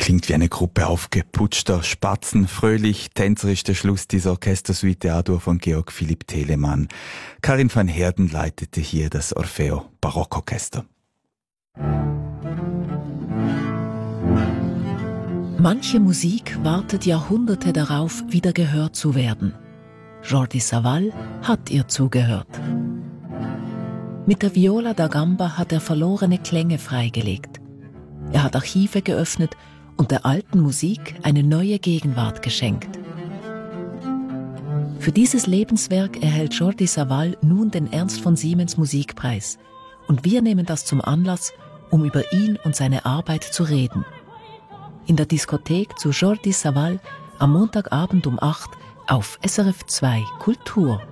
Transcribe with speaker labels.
Speaker 1: Klingt wie eine Gruppe aufgeputschter Spatzen. Fröhlich, tänzerisch der Schluss dieser Orchestersuite A-Dur von Georg Philipp Telemann. Karin van Heerden leitete hier das Orfeo Barockorchester.
Speaker 2: Manche Musik wartet Jahrhunderte darauf, wieder gehört zu werden. Jordi Savall hat ihr zugehört. Mit der Viola da Gamba hat er verlorene Klänge freigelegt. Er hat Archive geöffnet und der alten Musik eine neue Gegenwart geschenkt. Für dieses Lebenswerk erhält Jordi Savall nun den Ernst von Siemens Musikpreis. Und wir nehmen das zum Anlass, um über ihn und seine Arbeit zu reden. In der Diskothek zu Jordi Savall am Montagabend um 8 auf SRF 2 Kultur.